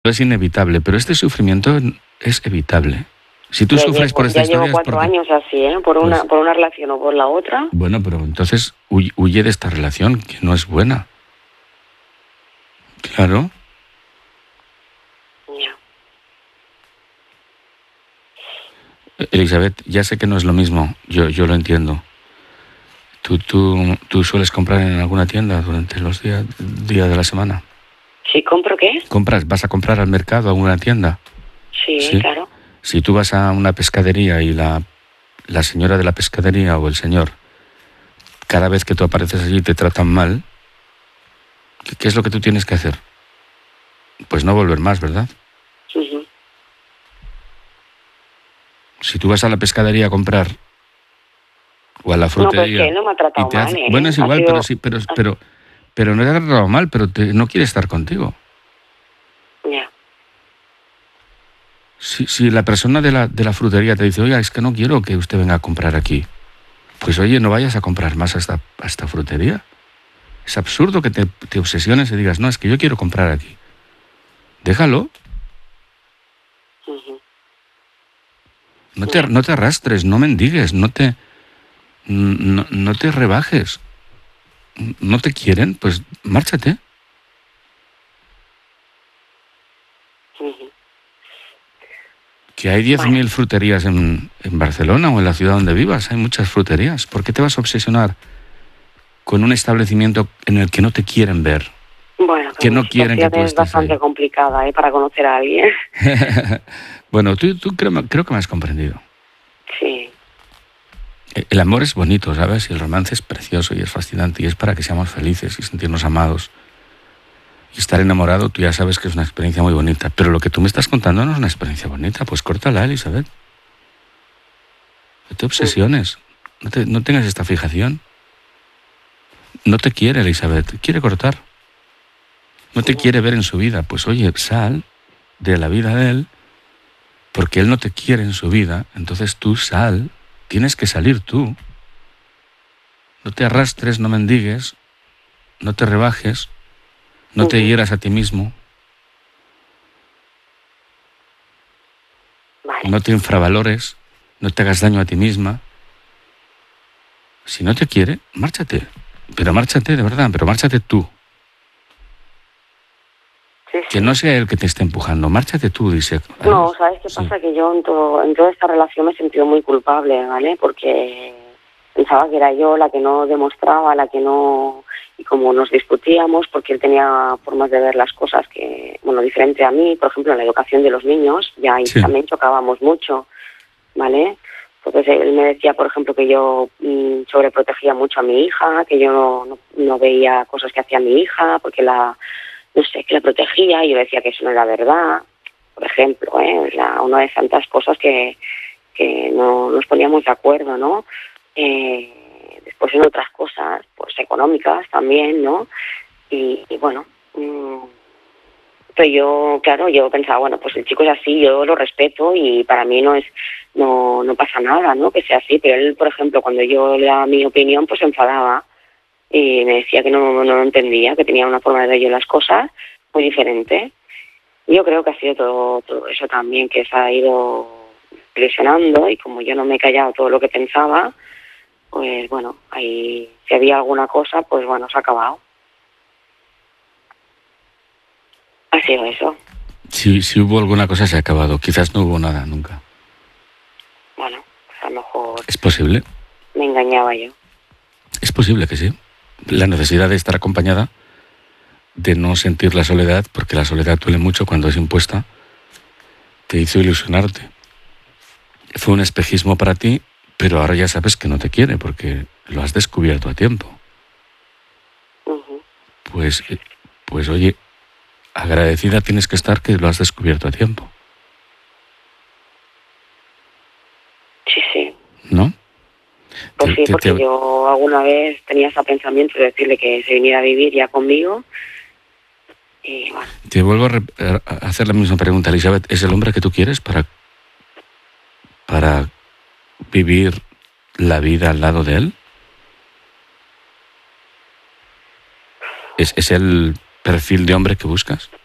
es inevitable, pero este sufrimiento es evitable. Si tú sufres por esta historia... Ya llevo 4 años así, por una relación o por la otra. Bueno, pero entonces huye de esta relación, que no es buena. Claro. Ya. Elizabeth, ya sé que no es lo mismo, yo lo entiendo. ¿Tú sueles comprar en alguna tienda durante los días de la semana? ¿Sí compro qué? ¿Vas a comprar al mercado, a alguna tienda? Sí, claro. Si tú vas a una pescadería y la señora de la pescadería o el señor, cada vez que tú apareces allí te tratan mal, ¿qué es lo que tú tienes que hacer? Pues no volver más, ¿verdad? Uh-huh. Si tú vas a la pescadería a comprar o a la frutería... No, pues que no me ha tratado mal, Bueno, es igual, pero no te ha tratado mal, pero no quiere estar contigo. Ya. Si la persona de la frutería te dice, oiga, es que no quiero que usted venga a comprar aquí, pues oye, no vayas a comprar más a esta frutería. Es absurdo que te obsesiones y digas, no, es que yo quiero comprar aquí. Déjalo. Uh-huh. No te arrastres, no mendigues, no te rebajes. ¿No te quieren? Pues márchate. Uh-huh. Que hay 10.000 fruterías en Barcelona o en la ciudad donde vivas. Hay muchas fruterías. ¿Por qué te vas a obsesionar con un establecimiento en el que no te quieren ver? Bueno, que no quieren que tú estés es bastante ahí. Complicada para conocer a alguien. Bueno, tú creo que me has comprendido. Sí. El amor es bonito, ¿sabes? Y el romance es precioso y es fascinante y es para que seamos felices y sentirnos amados. Y estar enamorado, tú ya sabes que es una experiencia muy bonita. Pero lo que tú me estás contando no es una experiencia bonita. Pues córtala, Elizabeth. No te obsesiones. No tengas esta fijación. No te quiere, Elizabeth. Quiere cortar. No te quiere ver en su vida. Pues oye, sal de la vida de él, porque él no te quiere en su vida. Entonces tú sal. Tienes que salir tú. No te arrastres, no mendigues, no te rebajes, no te hieras a ti mismo. Vale. No te infravalores, no te hagas daño a ti misma. Si no te quiere, márchate. Pero márchate, de verdad, pero márchate tú. Sí. Que no sea él que te esté empujando, márchate tú, dice. No, ¿sabes qué pasa? Que yo en toda esta relación me he sentido muy culpable, ¿vale? Porque pensaba que era yo la que no demostraba, la que no... Y como nos discutíamos, porque él tenía formas de ver las cosas que, bueno, diferente a mí, por ejemplo, en la educación de los niños, ya ahí también chocábamos mucho, ¿vale? Entonces él me decía, por ejemplo, que yo sobreprotegía mucho a mi hija, que yo no veía cosas que hacía mi hija, porque que la protegía, y yo decía que eso no era verdad, por ejemplo, una de tantas cosas que no nos poníamos de acuerdo, ¿no? Después en otras cosas, pues económicas también, ¿no? Y bueno, pero yo pensaba, bueno, pues el chico es así, yo lo respeto y para mí no pasa nada, ¿no? Que sea así, pero él, por ejemplo, cuando yo le daba mi opinión, pues se enfadaba y me decía que no entendía, que tenía una forma de ver yo las cosas muy diferente. Yo creo que ha sido todo eso también que se ha ido presionando, y como yo no me he callado todo lo que pensaba, pues bueno, ahí si había alguna cosa, pues bueno, se ha acabado. Ha sido eso. Si hubo alguna cosa, se ha acabado. Quizás no hubo nada nunca. Bueno, pues a lo mejor... ¿Es posible? Me engañaba yo. Es posible que sí. La necesidad de estar acompañada, de no sentir la soledad, porque la soledad duele mucho cuando es impuesta, te hizo ilusionarte. Fue un espejismo para ti, pero ahora ya sabes que no te quiere, porque lo has descubierto a tiempo. Uh-huh. Pues oye, agradecida tienes que estar que lo has descubierto a tiempo. Sí. ¿No? Pues sí, porque yo alguna vez tenía ese pensamiento de decirle que se viniera a vivir ya conmigo. Y bueno. Te vuelvo a hacer la misma pregunta, Elizabeth. ¿Es el hombre que tú quieres para vivir la vida al lado de él? ¿Es el perfil de hombre que buscas?